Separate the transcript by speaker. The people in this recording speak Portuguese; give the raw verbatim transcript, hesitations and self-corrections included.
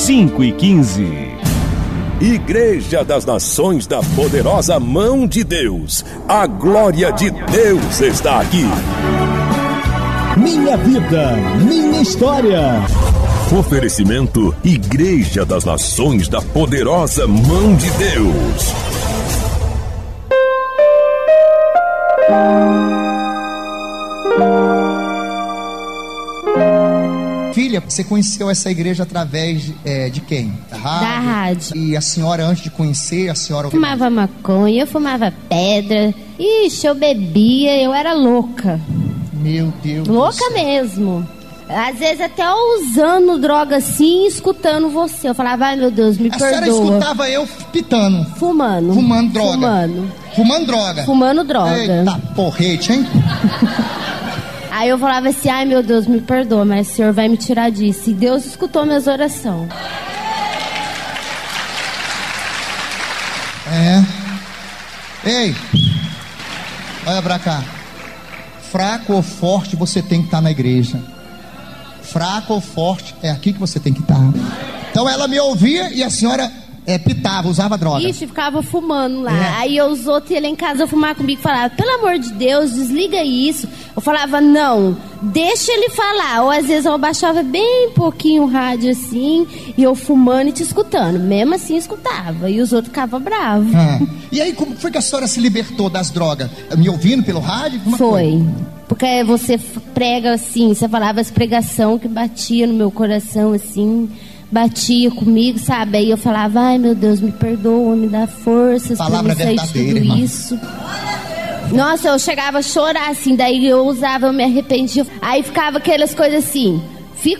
Speaker 1: cinco e quinze. Igreja das Nações da Poderosa Mão de Deus. A glória de Deus está aqui.
Speaker 2: Minha vida, minha história.
Speaker 1: Oferecimento Igreja das Nações da Poderosa Mão de Deus.
Speaker 3: Filha, você conheceu essa igreja através é, de quem? Da rádio?
Speaker 4: Da rádio.
Speaker 3: E a senhora, antes de conhecer, a senhora...
Speaker 4: Fumava maconha, eu fumava pedra. Ixi, eu bebia, eu era louca.
Speaker 3: Meu Deus.
Speaker 4: Louca mesmo. Às vezes até usando droga assim e escutando você. Eu falava, ai meu Deus, me
Speaker 3: a
Speaker 4: perdoa.
Speaker 3: A senhora escutava eu pitando.
Speaker 4: Fumando.
Speaker 3: Fumando droga.
Speaker 4: Fumando.
Speaker 3: Fumando droga.
Speaker 4: Fumando droga.
Speaker 3: Eita porrete, hein?
Speaker 4: Aí eu falava assim, ai meu Deus, me perdoa, mas o Senhor vai me tirar disso. E Deus escutou minhas orações.
Speaker 3: É. Ei, olha pra cá. Fraco ou forte, você tem que estar na igreja. Fraco ou forte, é aqui que você tem que estar. Então ela me ouvia e a senhora é, pitava, usava droga.
Speaker 4: Ixi, ficava fumando lá.
Speaker 3: É.
Speaker 4: Aí eu, os outros iam lá em casa fumar comigo e falavam, pelo amor de Deus, desliga isso. Eu falava, não, deixa ele falar. Ou às vezes eu abaixava bem pouquinho o rádio assim, e eu fumando e te escutando. Mesmo assim escutava. E os outros ficavam bravos.
Speaker 3: Ah. E aí, como foi que a senhora se libertou das drogas? Me ouvindo pelo rádio? Como
Speaker 4: foi.
Speaker 3: foi?
Speaker 4: Porque você prega assim, você falava as pregação que batia no meu coração assim, batia comigo, sabe? Aí eu falava, ai meu Deus, me perdoa, me dá forças pra me sair de tudo irmão. Isso. Nossa, eu chegava a chorar assim, daí eu usava, eu me arrependia. Aí ficava aquelas coisas assim,